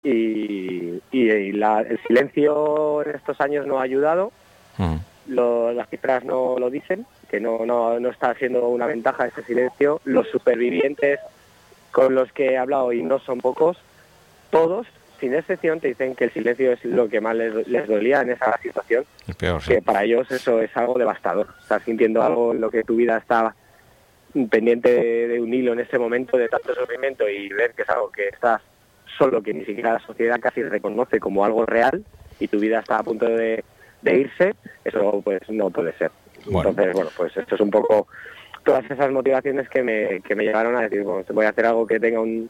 el silencio en estos años no ha ayudado. Las cifras no lo dicen, que no está siendo una ventaja ese silencio. Los supervivientes con los que he hablado, y no son pocos, todos, sin excepción, te dicen que el silencio es lo que más les dolía en esa situación. Es peor, sí. Que para ellos eso es algo devastador. Estás sintiendo algo en lo que tu vida está pendiente de un hilo en ese momento de tanto sufrimiento, y ver que es algo que estás solo, que ni siquiera la sociedad casi reconoce como algo real, y tu vida está a punto de irse, eso pues no puede ser. Bueno. Entonces, bueno, pues esto es un poco todas esas motivaciones que me llevaron a decir, bueno, voy a hacer algo que tenga un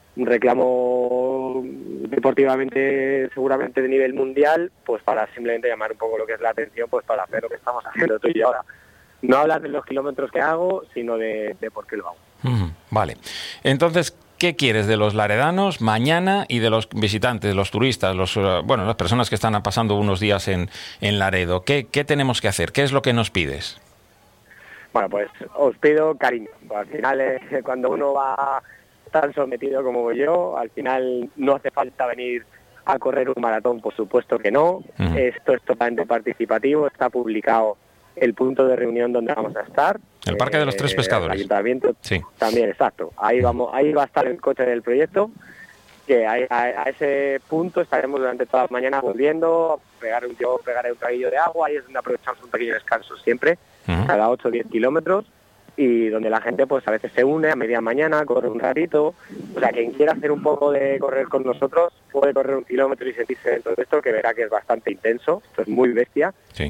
reclamo deportivamente seguramente de nivel mundial, pues para simplemente llamar un poco lo que es la atención, pues para hacer lo que estamos haciendo tú y yo ahora. No hablar de los kilómetros que hago, sino de por qué lo hago. Vale. Entonces, ¿qué quieres de los laredanos mañana y de los visitantes, de los turistas, las personas que están pasando unos días en Laredo? ¿Qué tenemos que hacer? ¿Qué es lo que nos pides? Bueno, pues os pido cariño. Al final, cuando uno va tan sometido como voy yo, al final no hace falta venir a correr un maratón, por supuesto que no. Esto es totalmente participativo, está publicado el punto de reunión donde vamos a estar. El Parque de los Tres Pescadores. El ayuntamiento, sí. También, exacto. Ahí va a estar el coche del proyecto, que a ese punto estaremos durante toda la mañana volviendo, pegaré un traguillo de agua, y es donde aprovechamos un pequeño descanso siempre, cada 8 o 10 kilómetros, y donde la gente pues a veces se une a media mañana, corre un ratito. O sea, quien quiera hacer un poco de correr con nosotros puede correr 1 kilómetro y sentirse dentro de esto, que verá que es bastante intenso, esto es muy bestia. Sí.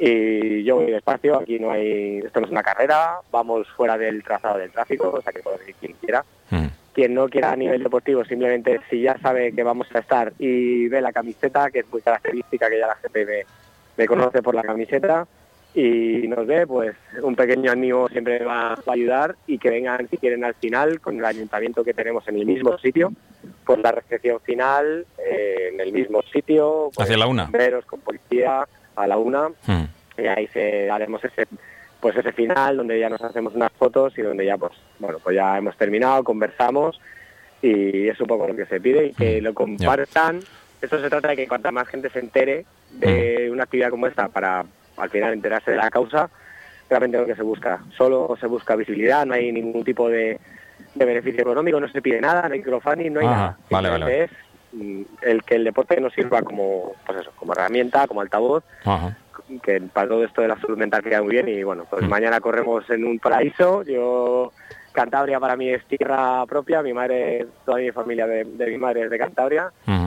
Y yo voy despacio, aquí esto no es una carrera, vamos fuera del trazado del tráfico, o sea que puede ir quien quiera. Quien no quiera a nivel deportivo, simplemente si ya sabe que vamos a estar y ve la camiseta, que es muy característica, que ya la gente me conoce por la camiseta, y nos ve, pues un pequeño ánimo siempre va a ayudar, y que vengan si quieren al final con el ayuntamiento que tenemos en el mismo sitio, pues la recepción final en el mismo sitio, pues, hacia la 1, bomberos, con policía, a la 1, y ahí haremos ese final donde ya nos hacemos unas fotos, y donde ya pues ya hemos terminado, conversamos, y es un poco lo que se pide, y que lo compartan. Esto se trata de que cuanta más gente se entere de una actividad como esta, para al final enterarse de la causa, realmente lo que se busca. Solo se busca visibilidad, no hay ningún tipo de beneficio económico, no se pide nada, no hay crowdfunding, no hay nada. Vale. Es el que el deporte nos sirva como herramienta, como altavoz, que para todo esto de la salud mental queda muy bien. Y bueno, pues mañana corremos en un paraíso. Cantabria para mí es tierra propia, toda mi familia de mi madre es de Cantabria.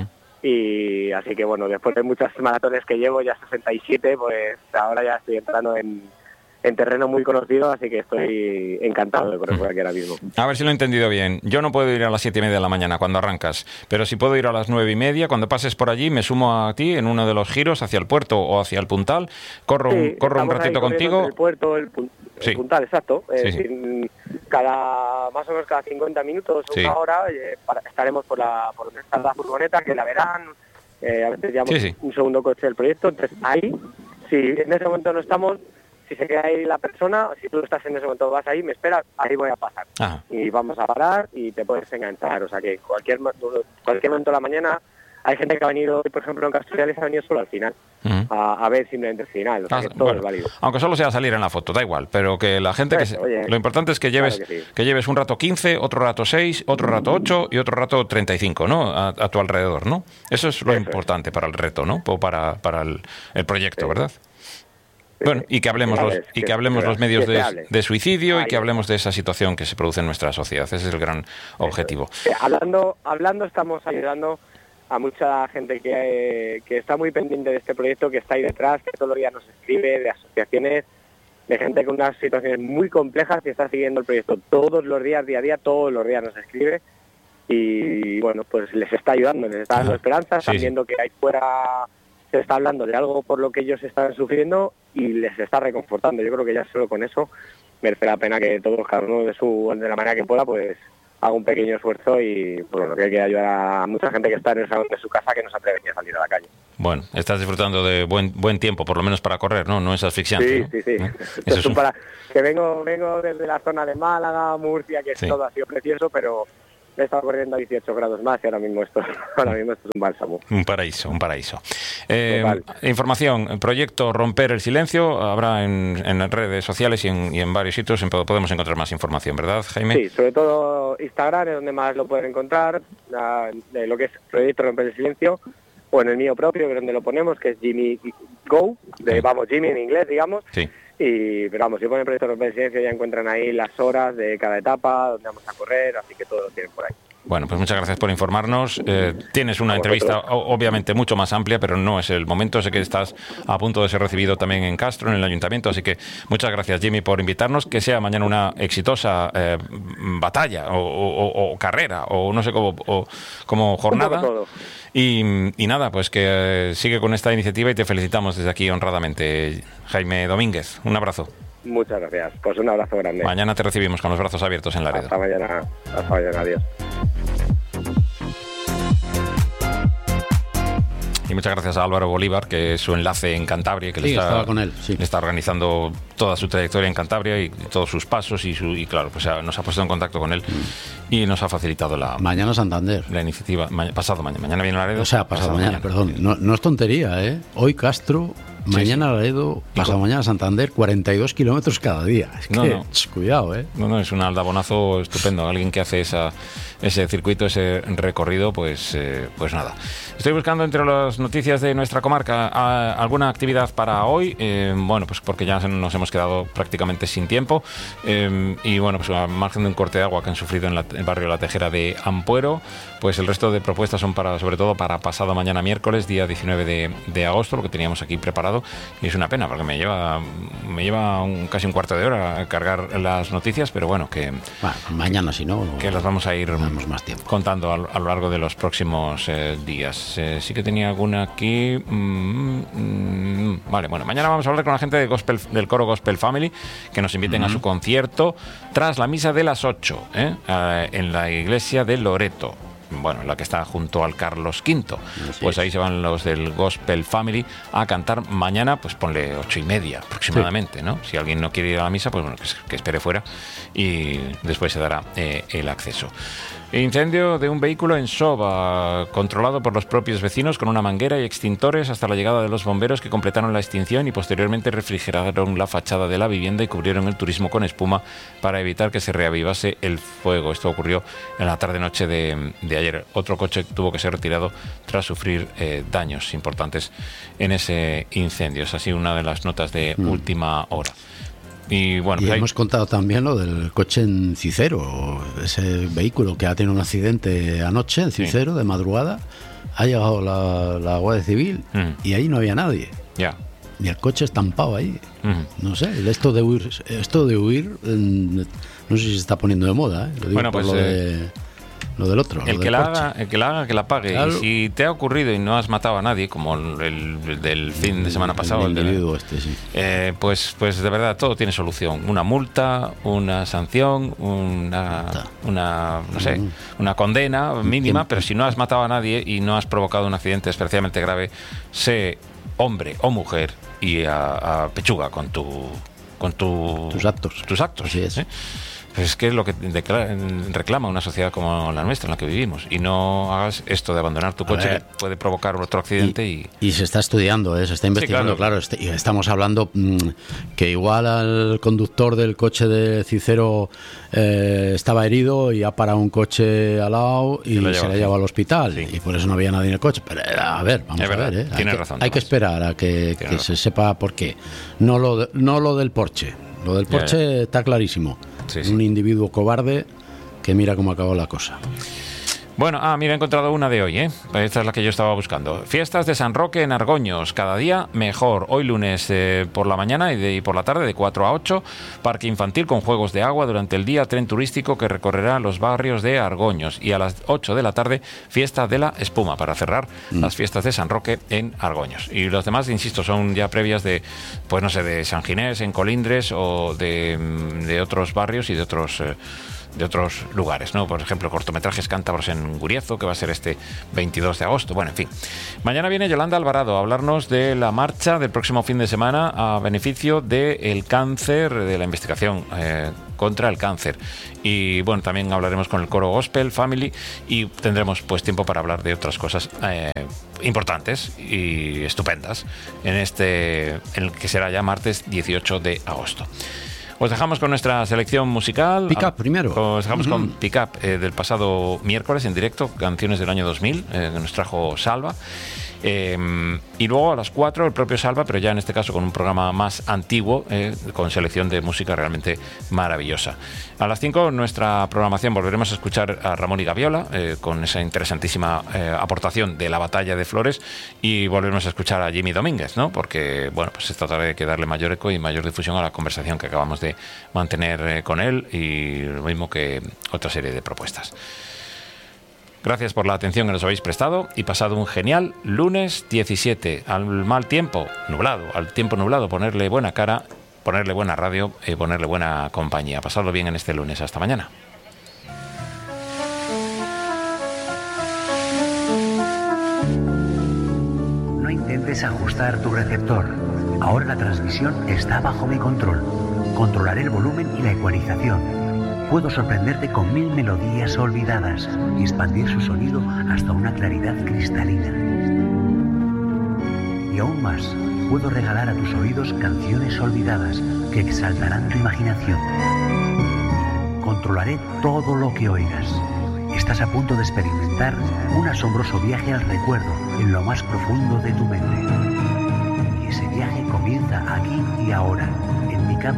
Y así que bueno, después de muchas maratones que llevo, ya 67, pues ahora ya estoy entrando en terreno muy conocido, así que estoy encantado de correr por aquí ahora mismo. A ver si lo he entendido bien. Yo no puedo ir a las 7:30 de la mañana cuando arrancas, pero si puedo ir a las 9:30, cuando pases por allí, me sumo a ti en uno de los giros hacia el puerto o hacia el Puntal, corro un ratito contigo. El puerto, el Puntal, exacto. Sí. Más o menos cada 50 minutos, una hora, estaremos por donde está la furgoneta, que la verán. A veces llevamos un segundo coche del proyecto, entonces ahí, si en ese momento no estamos, si se queda ahí la persona, si tú estás en ese momento, vas ahí, me esperas, ahí voy a pasar. Y vamos a parar y te puedes enganchar. O sea que cualquier momento de la mañana, hay gente que ha venido, por ejemplo, en Castellales, ha venido solo al final, a ver simplemente el final. O sea que todo es válido. Aunque solo sea salir en la foto, da igual, pero que la gente... lo importante es que lleves, que lleves un rato 15, otro rato 6, otro rato 8 y otro rato 35, ¿no? A tu alrededor, ¿no? Eso es lo importante para el reto, ¿no? O para el proyecto, ¿verdad? Bueno, y que hablemos los medios de suicidio, y que hablemos de esa situación que se produce en nuestra sociedad. Ese es el gran objetivo. Hablando estamos ayudando a mucha gente que está muy pendiente de este proyecto, que está ahí detrás, que todos los días nos escribe, de asociaciones, de gente con unas situaciones muy complejas, que está siguiendo el proyecto todos los días, día a día, todos los días nos escribe, y bueno, pues les está ayudando, les está dando esperanza, están viendo que ahí fuera se está hablando de algo por lo que ellos están sufriendo, y les está reconfortando. Yo creo que ya solo con eso merece la pena que todos, cada uno de la manera que pueda, pues haga un pequeño esfuerzo, y bueno, que hay que ayudar a mucha gente que está en el salón de su casa, que no se atreve ni a salir a la calle. Bueno, estás disfrutando de buen tiempo, por lo menos para correr, ¿no? No es asfixiante. Sí. Que vengo desde la zona de Málaga, Murcia, que todo ha sido precioso, pero he estado corriendo a 18 grados más y ahora mismo esto es un bálsamo. Un paraíso. Información, proyecto Romper el Silencio, habrá en redes sociales y en varios sitios podemos encontrar más información, ¿verdad, Jaime? Sí, sobre todo Instagram es donde más lo pueden encontrar, de lo que es proyecto Romper el Silencio, o en el mío propio, que es donde lo ponemos, que es Jimmy Go, Jimmy en inglés, digamos. Sí. Pero vamos, si ponen proyecto Romper el Silencio ya encuentran ahí las horas de cada etapa, donde vamos a correr, así que todo lo tienen por ahí. Bueno, pues muchas gracias por informarnos. Tienes una entrevista obviamente mucho más amplia, pero no es el momento. Sé que estás a punto de ser recibido también en Castro, en el Ayuntamiento, así que muchas gracias, Jimmy, por invitarnos. Que sea mañana una exitosa batalla o carrera o no sé como jornada. Y nada, pues que sigue con esta iniciativa y te felicitamos desde aquí honradamente, Jaime Domínguez. Un abrazo. Muchas gracias. Pues un abrazo grande. Mañana te recibimos con los brazos abiertos en Laredo. Hasta mañana. Adiós. Y muchas gracias a Álvaro Bolívar, que es su enlace en Cantabria, que estaba con él, le está organizando toda su trayectoria en Cantabria y todos sus pasos y claro, pues nos ha puesto en contacto con él y nos ha facilitado mañana Santander. La iniciativa. Pasado mañana viene Laredo. O sea, pasado mañana, perdón. No es tontería, ¿eh? Hoy Castro, mañana Laredo, pasado mañana Santander, 42 kilómetros cada día. Es que, cuidado, ¿eh? No, es un aldabonazo estupendo. Alguien que hace ese circuito, ese recorrido, pues nada. Estoy buscando entre las noticias de nuestra comarca alguna actividad para hoy. Bueno, pues porque ya nos hemos quedado prácticamente sin tiempo. Y bueno, pues a margen de un corte de agua que han sufrido en el barrio La Tejera de Ampuero, pues el resto de propuestas son sobre todo para pasado mañana miércoles, día 19 de agosto, lo que teníamos aquí preparado. Y es una pena porque me lleva casi un cuarto de hora cargar las noticias, pero bueno, que mañana si no, que las vamos a ir más tiempo contando a lo largo de los próximos días. Sí que tenía alguna aquí. Vale, bueno, mañana vamos a hablar con la gente del coro Gospel Family, que nos inviten a su concierto tras la misa de las 8 en la iglesia de Loreto. Bueno, la que está junto al Carlos V. Pues ahí se van los del Gospel Family a cantar mañana, pues ponle 8:30 aproximadamente, ¿no? Si alguien no quiere ir a la misa, pues bueno, que espere fuera y después se dará el acceso. Incendio de un vehículo en Soba, controlado por los propios vecinos con una manguera y extintores hasta la llegada de los bomberos, que completaron la extinción y posteriormente refrigeraron la fachada de la vivienda y cubrieron el turismo con espuma para evitar que se reavivase el fuego. Esto ocurrió en la tarde-noche de ayer. Otro coche tuvo que ser retirado tras sufrir daños importantes en ese incendio. Es así una de las notas de última hora. Y bueno, pues hemos contado también lo del coche en Cicero, ese vehículo que ha tenido un accidente anoche en Cicero, de madrugada. Ha llegado la Guardia Civil y ahí no había nadie. Ya. Y el coche estampado ahí. No sé, esto de huir, no sé si se está poniendo de moda. Lo digo bueno, pues lo del otro. El que la haga, que la pague. Claro. Y si te ha ocurrido y no has matado a nadie, como el del fin de semana pasado, el individuo sí. Pues de verdad todo tiene solución. Una multa, una sanción, una condena mínima, pero si no has matado a nadie y no has provocado un accidente especialmente grave, sé hombre o mujer y a pechuga con tus actos. Así es. Pues es que es lo que reclama una sociedad como la nuestra, en la que vivimos. Y no hagas esto de abandonar tu coche, que puede provocar otro accidente. Y se está estudiando, se está investigando, sí, claro. Y estamos hablando que igual al conductor del coche de Cicero estaba herido y ha parado un coche al lado y se le lleva al hospital. Sí. Y por eso no había nadie en el coche. Pero a ver, vamos a ver. Tienes razón. Hay que esperar a que se sepa por qué. No lo del Porsche. Lo del Porsche está clarísimo. Sí. Un individuo cobarde que mira cómo acabó la cosa. Bueno, mira, he encontrado una de hoy, Esta es la que yo estaba buscando. Fiestas de San Roque en Argoños, cada día mejor. Hoy lunes por la mañana y por la tarde de 4 a 8, parque infantil con juegos de agua durante el día, tren turístico que recorrerá los barrios de Argoños. Y a las 8 de la tarde, fiesta de la espuma, para cerrar las fiestas de San Roque en Argoños. Y los demás, insisto, son ya previas de, pues no sé, de San Ginés, en Colindres o de otros barrios y de otros otros lugares, ¿no? Por ejemplo, cortometrajes cántabros en Guriezo, que va a ser este 22 de agosto. Bueno, en fin. Mañana viene Yolanda Alvarado a hablarnos de la marcha del próximo fin de semana a beneficio del cáncer, de la investigación contra el cáncer. Y bueno, también hablaremos con el coro Gospel Family y tendremos pues tiempo para hablar de otras cosas importantes y estupendas en el que será ya martes 18 de agosto. Os dejamos con nuestra selección musical. Pick Up primero. Os dejamos con Pick Up del pasado miércoles en directo, canciones del año 2000, que nos trajo Salva. Y luego a las 4 el propio Salva, pero ya en este caso con un programa más antiguo, con selección de música realmente maravillosa. A las 5 nuestra programación volveremos a escuchar a Ramón y Gaviola con esa interesantísima aportación de la Batalla de Flores, y volveremos a escuchar a Jimmy Domínguez, ¿no? Porque bueno, pues esta tarde hay que darle mayor eco y mayor difusión a la conversación que acabamos de mantener con él, y lo mismo que otra serie de propuestas. Gracias por la atención que nos habéis prestado y pasado un genial lunes 17. Al mal tiempo, nublado, al tiempo nublado, ponerle buena cara, ponerle buena radio y ponerle buena compañía. Pasadlo bien en este lunes. Hasta mañana. No intentes ajustar tu receptor. Ahora la transmisión está bajo mi control. Controlaré el volumen y la ecualización. Puedo sorprenderte con 1000 melodías olvidadas y expandir su sonido hasta una claridad cristalina. Y aún más, puedo regalar a tus oídos canciones olvidadas que exaltarán tu imaginación. Controlaré todo lo que oigas. Estás a punto de experimentar un asombroso viaje al recuerdo en lo más profundo de tu mente. Y ese viaje comienza aquí y ahora.